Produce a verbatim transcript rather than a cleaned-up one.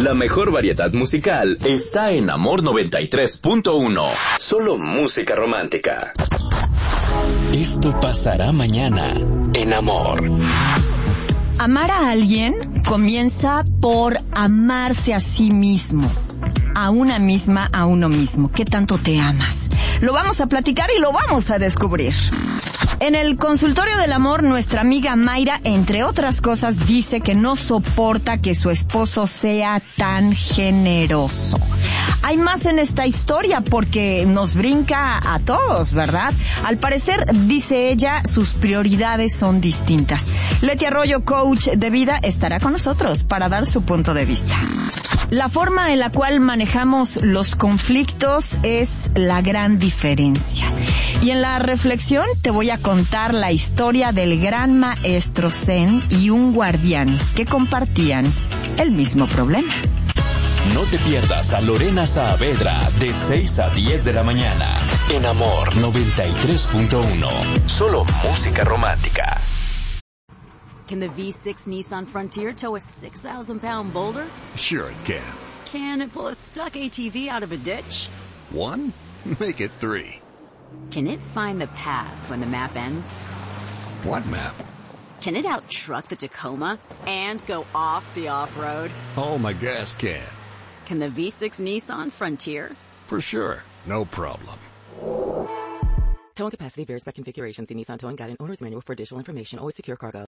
La mejor variedad musical está en Amor noventa y tres punto uno. Solo música romántica. Esto pasará mañana en Amor. Amar a alguien comienza por amarse a sí mismo, a una misma, a uno mismo. ¿Qué tanto te amas? Lo vamos a platicar y lo vamos a descubrir. En el consultorio del amor, nuestra amiga Mayra, entre otras cosas, dice que no soporta que su esposo sea tan generoso. Hay más en esta historia porque nos brinca a todos, ¿verdad? Al parecer, dice ella, sus prioridades son distintas. Leti Arroyo, coach de vida, estará con nosotros para dar su punto de vista. La forma en la cual manejamos los conflictos es la gran diferencia. Y en la reflexión te voy a contar la historia del gran maestro Zen y un guardián que compartían el mismo problema. No te pierdas a Lorena Saavedra de seis a diez de la mañana en Amor noventa y tres punto uno. Solo música romántica. Can the V six Nissan Frontier tow a six thousand pound boulder? Sure it can. Can it pull a stuck A T V out of a ditch? One? Make it three. Can it find the path when the map ends? What map? Can it out-truck the Tacoma and go off the off-road? Oh, my gas can. Can the V six Nissan Frontier? For sure. No problem. Towing capacity varies by configuration. See Nissan Towing Guide and Owner's Manual for additional information. Always secure cargo.